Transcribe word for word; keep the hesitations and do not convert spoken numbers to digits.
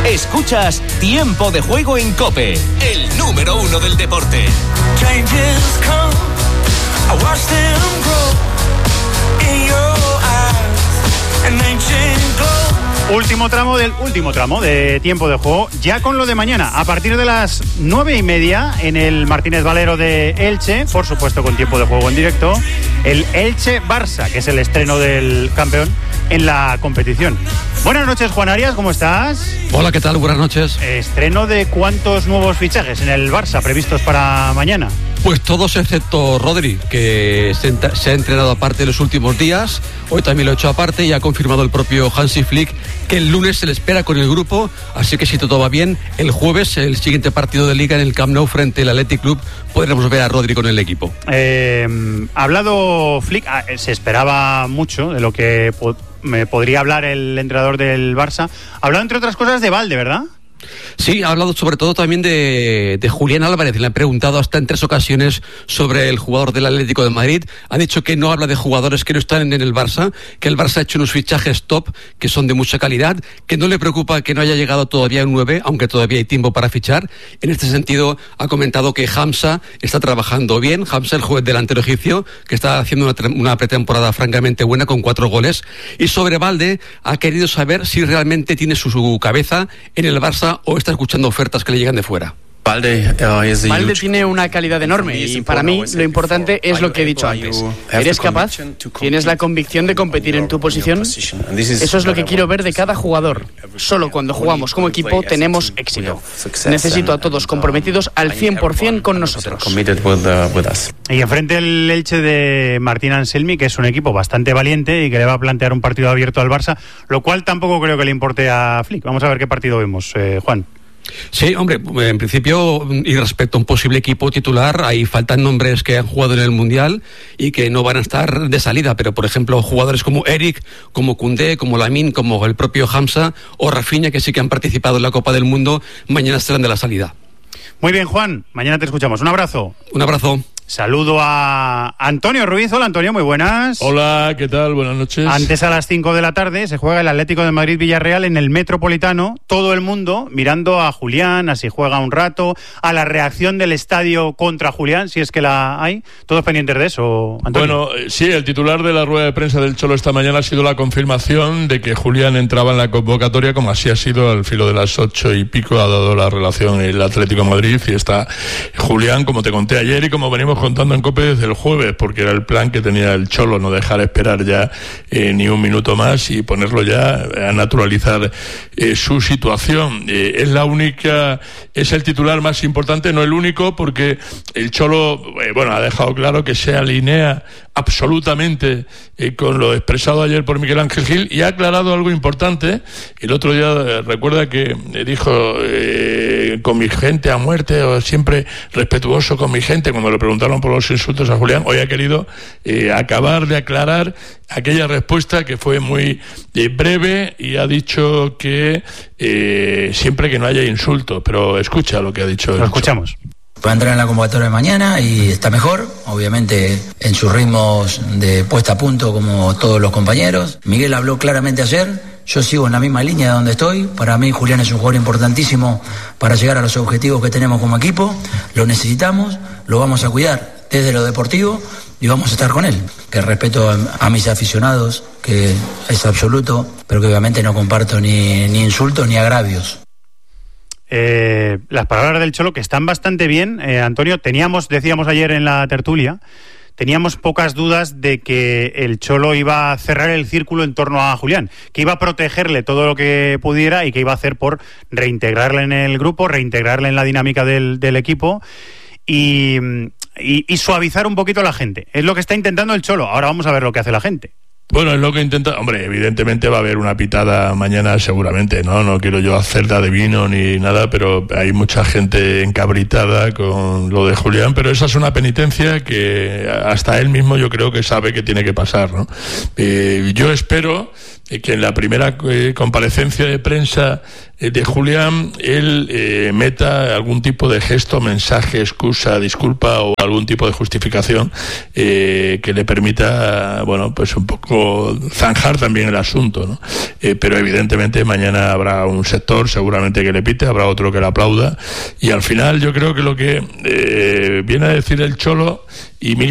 Escuchas Tiempo de Juego en COPE, el número uno del deporte. Changes come, I watch them grow in your eyes, an ancient glow. Último tramo del último tramo de Tiempo de Juego, ya con lo de mañana, a partir de las nueve y media en el Martínez Valero de Elche, por supuesto con Tiempo de Juego en directo, el Elche-Barça, que es el estreno del campeón en la competición. Buenas noches, Juan Arias, ¿cómo estás? Hola, ¿qué tal? Buenas noches. ¿Estreno de cuántos nuevos fichajes en el Barça previstos para mañana? Pues todos excepto Rodri, que se, se ha entrenado aparte los últimos días, hoy también lo ha hecho aparte y ha confirmado el propio Hansi Flick que el lunes se le espera con el grupo, así que si todo va bien, el jueves, el siguiente partido de Liga en el Camp Nou frente al Athletic Club, podremos ver a Rodri con el equipo. Eh, ha hablado Flick, se esperaba mucho de lo que po- me podría hablar el entrenador del Barça, ha hablado entre otras cosas de Valde, ¿verdad? Sí, ha hablado sobre todo también de, de Julián Álvarez. Le han preguntado hasta en tres ocasiones sobre el jugador del Atlético de Madrid. Ha dicho que no habla de jugadores que no están en el Barça, que el Barça ha hecho unos fichajes top, que son de mucha calidad, que no le preocupa que no haya llegado todavía un nueve, aunque todavía hay tiempo para fichar. En este sentido, ha comentado que Hamza está trabajando bien. Hamza, el juez delantero egipcio, que está haciendo una, una pretemporada francamente buena con cuatro goles. Y sobre Valde, ha querido saber si realmente tiene su, su cabeza en el Barça o está escuchando ofertas que le llegan de fuera. Valde, Valde tiene una calidad enorme y para mí lo importante es lo que he dicho antes. ¿Eres capaz? ¿Tienes la convicción de competir en tu posición? Eso es lo que quiero ver de cada jugador. Solo cuando jugamos como equipo tenemos éxito. Necesito a todos comprometidos al cien por ciento con nosotros. Y enfrente el Elche de Martín Anselmi, que es un equipo bastante valiente y que le va a plantear un partido abierto al Barça, lo cual tampoco creo que le importe a Flick. Vamos a ver qué partido vemos, eh, Juan. Sí, hombre, en principio, y respecto a un posible equipo titular, ahí faltan nombres que han jugado en el Mundial y que no van a estar de salida, pero por ejemplo, jugadores como Eric, como Koundé, como Lamine, como el propio Hamza o Rafinha, que sí que han participado en la Copa del Mundo, mañana estarán de la salida. Muy bien, Juan, mañana te escuchamos. Un abrazo. Un abrazo. Saludo a Antonio Ruiz. Hola, Antonio, muy buenas. Hola, ¿qué tal? Buenas noches. Antes a las cinco de la tarde se juega el Atlético de Madrid-Villarreal en el Metropolitano. Todo el mundo mirando a Julián, a si juega un rato, a la reacción del estadio contra Julián, si es que la hay. ¿Todos pendientes de eso, Antonio? Bueno, sí, el titular de la rueda de prensa del Cholo esta mañana ha sido la confirmación de que Julián entraba en la convocatoria, como así ha sido al filo de las ocho y pico, ha dado la relación el Atlético de Madrid y está Julián, como te conté ayer y como venimos contando en COPE desde el jueves, porque era el plan que tenía el Cholo, no dejar esperar ya eh, ni un minuto más y ponerlo ya a naturalizar eh, su situación. Eh, es la única, es el titular más importante, no el único, porque el Cholo, eh, bueno, ha dejado claro que se alinea absolutamente eh, con lo expresado ayer por Miguel Ángel Gil y ha aclarado algo importante. El otro día eh, recuerda que eh, dijo eh, con mi gente a muerte, o siempre respetuoso con mi gente, cuando le preguntaron por los insultos a Julián. Hoy ha querido eh, acabar de aclarar aquella respuesta que fue muy eh, breve y ha dicho que eh, siempre que no haya insultos, pero escucha lo que ha dicho. Lo escuchamos. Va a entrar en la convocatoria de mañana y está mejor, obviamente en sus ritmos de puesta a punto como todos los compañeros. Miguel habló claramente ayer, yo sigo en la misma línea de donde estoy. Para mí Julián es un jugador importantísimo para llegar a los objetivos que tenemos como equipo. Lo necesitamos, lo vamos a cuidar desde lo deportivo y vamos a estar con él. Que respeto a, a mis aficionados, que es absoluto, pero que obviamente no comparto ni, ni insultos ni agravios. Eh, las palabras del Cholo que están bastante bien, eh, Antonio. Teníamos, decíamos ayer en la tertulia, teníamos pocas dudas de que el Cholo iba a cerrar el círculo en torno a Julián, que iba a protegerle todo lo que pudiera y que iba a hacer por reintegrarle en el grupo, reintegrarle en la dinámica del, del equipo y, y, y suavizar un poquito a la gente. Es lo que está intentando el Cholo. Ahora vamos a ver lo que hace la gente. Bueno, es lo que intenta. Hombre, evidentemente va a haber una pitada mañana seguramente, ¿no? No quiero yo hacer de adivino ni nada, pero hay mucha gente encabritada con lo de Julián, pero esa es una penitencia que hasta él mismo yo creo que sabe que tiene que pasar, ¿no? Eh, yo espero eh, que en la primera eh, comparecencia de prensa eh, de Julián, él eh, meta algún tipo de gesto, mensaje, excusa, disculpa o algún tipo de justificación eh, que le permita, bueno, pues un poco zanjar también el asunto, ¿no? Eh, pero evidentemente mañana habrá un sector seguramente que le pite, habrá otro que le aplauda, y al final yo creo que lo que eh, viene a decir el Cholo y Miguel